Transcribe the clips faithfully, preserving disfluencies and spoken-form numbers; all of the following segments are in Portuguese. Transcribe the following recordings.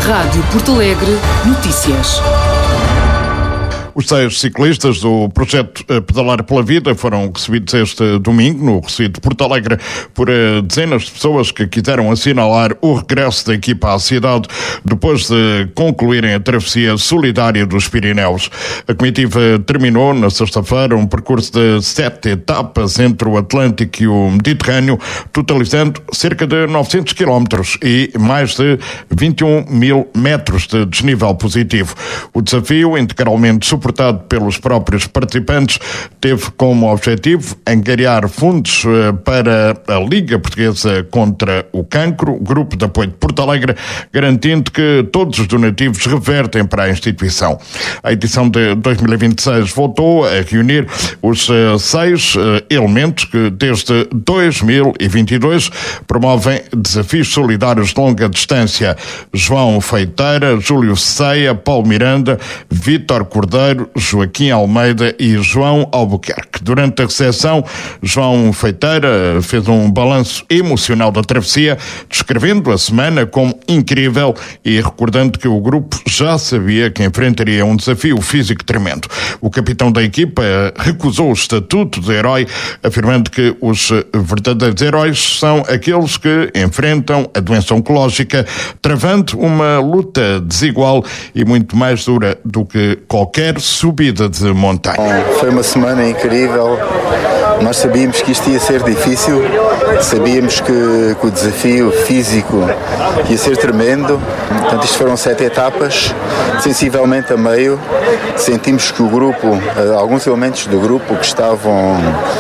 Rádio Porto Alegre Notícias. Os seis ciclistas do projeto Pedalar pela Vida foram recebidos este domingo no recinto de Porto Alegre por dezenas de pessoas que quiseram assinalar o regresso da equipa à cidade depois de concluírem a travessia solidária dos Pirineus. A comitiva terminou na sexta-feira um percurso de sete etapas entre o Atlântico e o Mediterrâneo, totalizando cerca de novecentos quilómetros e mais de vinte e um mil metros de desnível positivo. O desafio, integralmente suportado pelos próprios participantes, teve como objetivo angariar fundos para a Liga Portuguesa contra o Cancro, grupo de apoio de Porto Alegre, garantindo que todos os donativos revertem para a instituição. A edição de dois mil e vinte e seis voltou a reunir os seis elementos que desde dois mil e vinte e dois promovem desafios solidários de longa distância. João Feiteira, Júlio Ceia, Paulo Miranda, Vítor Cordeiro, Joaquim Almeida e João Albuquerque. Durante a recepção, João Feiteira fez um balanço emocional da travessia, descrevendo a semana como incrível e recordando que o grupo já sabia que enfrentaria um desafio físico tremendo. O capitão da equipa recusou o estatuto de herói, afirmando que os verdadeiros heróis são aqueles que enfrentam a doença oncológica, travando uma luta desigual e muito mais dura do que qualquer subida de montanha. Foi uma semana incrível. Nós sabíamos que isto ia ser difícil, sabíamos que, que o desafio físico ia ser tremendo. Portanto, isto foram sete etapas, sensivelmente a meio. Sentimos que o grupo, alguns elementos do grupo que estavam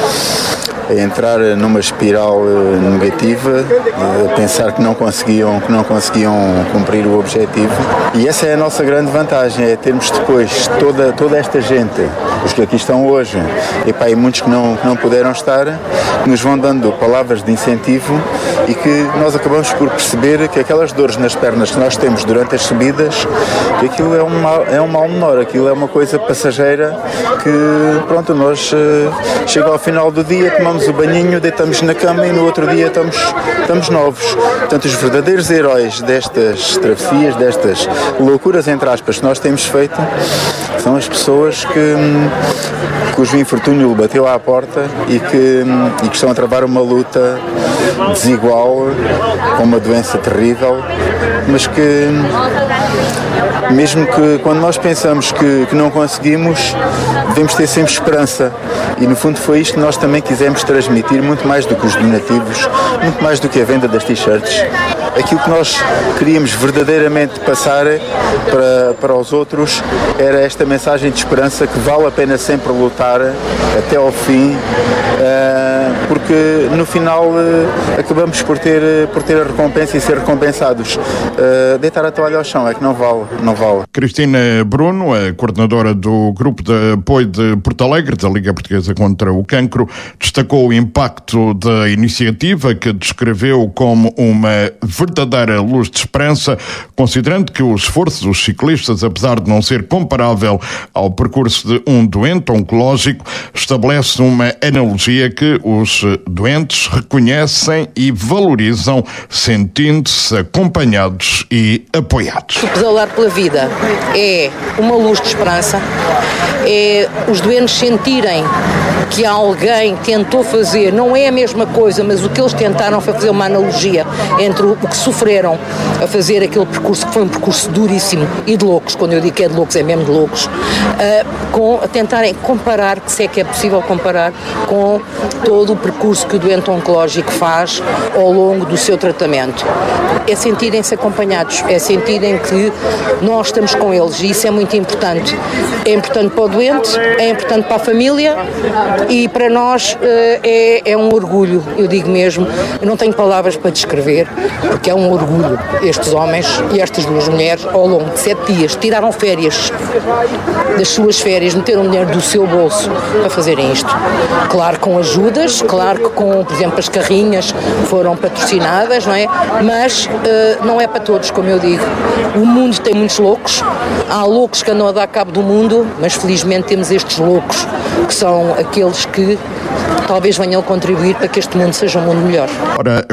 a entrar numa espiral negativa, a pensar que não conseguiam, que não conseguiam cumprir o objetivo. E essa é a nossa grande vantagem, é termos depois toda, toda esta gente, os que aqui estão hoje, e, pá, e muitos que não, que não puderam estar, que nos vão dando palavras de incentivo e que nós acabamos por perceber que aquelas dores nas pernas que nós temos durante as subidas, que aquilo é um mal, é um mal menor, aquilo é uma coisa passageira que, pronto, nós uh, chega ao final do dia, tomamos o banhinho, deitamos na cama e no outro dia estamos, estamos novos. Portanto, os verdadeiros heróis destas travessias, destas loucuras, entre aspas, que nós temos feito, são as pessoas que, cujo infortúnio bateu à porta e que, e que estão a travar uma luta desigual, com uma doença terrível, mas que, mesmo que quando nós pensamos que, que não conseguimos, devemos ter sempre esperança. E no fundo foi isto que nós também quisemos transmitir, muito mais do que os donativos, muito mais do que a venda das t-shirts. Aquilo que nós queríamos verdadeiramente passar para, para os outros era esta mensagem de esperança, que vale a pena sempre lutar até ao fim, porque no final acabamos por ter, por ter a recompensa e ser recompensados. Deitar a toalha ao chão é que não vale, não vale. Cristina Bruno, a coordenadora do Grupo de Apoio de Porto Alegre, da Liga Portuguesa contra o Cancro, destacou o impacto da iniciativa, que descreveu como uma verdadeira luz de esperança, considerando que o esforço dos ciclistas, apesar de não ser comparável ao percurso de um doente oncológico, estabelece uma analogia que os doentes reconhecem e valorizam, sentindo-se acompanhados e apoiados. O Pedalar pela Vida é uma luz de esperança, é os doentes sentirem que alguém tentou fazer, não é a mesma coisa, mas o que eles tentaram foi fazer uma analogia entre o que sofreram a fazer aquele percurso, que foi um percurso duríssimo e de loucos, quando eu digo que é de loucos, é mesmo de loucos, uh, com, a tentarem comparar, que se é que é possível comparar, com todo o percurso que o doente oncológico faz ao longo do seu tratamento. É sentirem-se acompanhados, é sentirem que nós estamos com eles, e isso é muito importante. É importante para o doente, é importante para a família, e para nós é, é um orgulho, eu digo mesmo, eu não tenho palavras para descrever, porque é um orgulho. Estes homens e estas duas mulheres, ao longo de sete dias, tiraram férias das suas férias, meteram dinheiro do seu bolso para fazerem isto. Claro, com ajudas, claro que com, por exemplo, as carrinhas foram patrocinadas, não é? Mas uh, não é para todos, como eu digo. O mundo tem muitos loucos, há loucos que andam a dar cabo do mundo, mas felizmente temos estes loucos, que são aqueles que talvez venham a contribuir para que este mundo seja um mundo melhor. Ora,